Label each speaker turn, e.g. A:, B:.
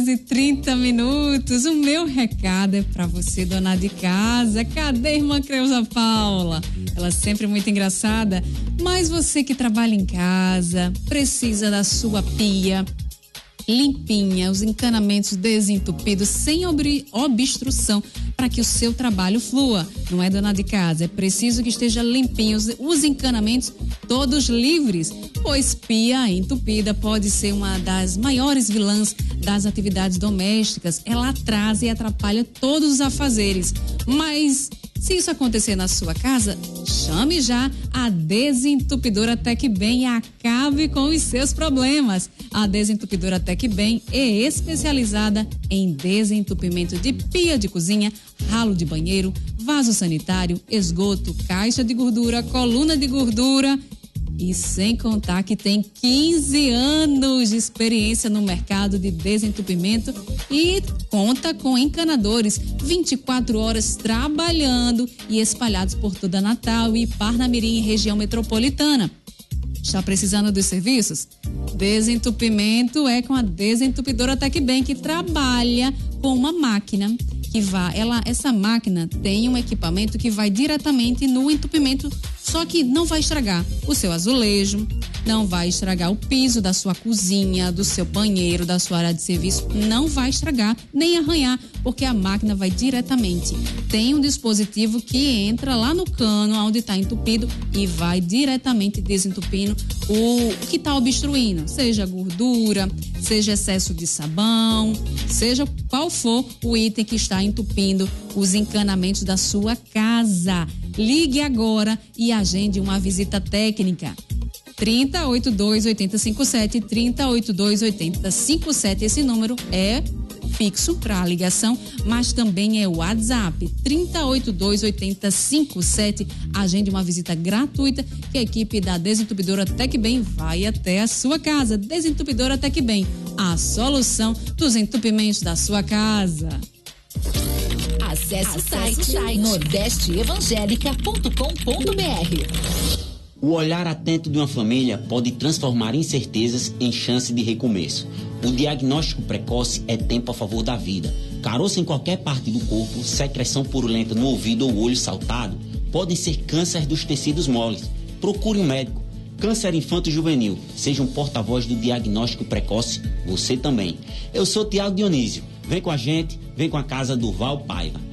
A: e 30 minutos. O meu recado é pra você, dona de casa. Cadê a irmã Creuza Paula? Ela é sempre muito engraçada. Mas você que trabalha em casa, precisa da sua pia limpinha, os encanamentos desentupidos, sem obstrução, para que o seu trabalho flua. Não é, dona de casa? É preciso que esteja limpinho, os encanamentos todos livres, pois pia entupida pode ser uma das maiores vilãs das atividades domésticas. Ela atrasa e atrapalha todos os afazeres. Mas se isso acontecer na sua casa, chame já a Desentupidora Tecbem e acabe com os seus problemas. A Desentupidora Tecbem é especializada em desentupimento de pia de cozinha, ralo de banheiro, vaso sanitário, esgoto, caixa de gordura, coluna de gordura. E sem contar que tem 15 anos de experiência no mercado de desentupimento e conta com encanadores 24 horas trabalhando e espalhados por toda Natal e Parnamirim e região metropolitana. Está precisando dos serviços? Desentupimento é com a Desentupidora Tecbem, que trabalha com uma máquina essa máquina tem um equipamento que vai diretamente no entupimento, só que não vai estragar o seu azulejo, não vai estragar o piso da sua cozinha, do seu banheiro, da sua área de serviço, não vai estragar nem arranhar, porque a máquina vai diretamente. Tem um dispositivo que entra lá no cano onde está entupido e vai diretamente desentupindo o que está obstruindo, seja gordura, seja excesso de sabão, seja qual for o item que está entupindo os encanamentos da sua casa. Ligue agora e agende uma visita técnica. 3082-8057, 3082-8057. Esse número é fixo para ligação, mas também é o WhatsApp. 3082-8057. Agende uma visita gratuita que a equipe da Desentupidora Tecbem vai até a sua casa. Desentupidora Tecbem, a solução dos entupimentos da sua casa.
B: Acesse o site nordesteevangelica.com.br.
C: O olhar atento de uma família pode transformar incertezas em chance de recomeço. O diagnóstico precoce é tempo a favor da vida. Caroço em qualquer parte do corpo, secreção purulenta no ouvido ou olho saltado, podem ser câncer dos tecidos moles. Procure um médico. Câncer infanto-juvenil. Seja um porta-voz do diagnóstico precoce, você também. Eu sou Tiago Dionísio. Vem com a gente, vem com a Casa Durval Paiva.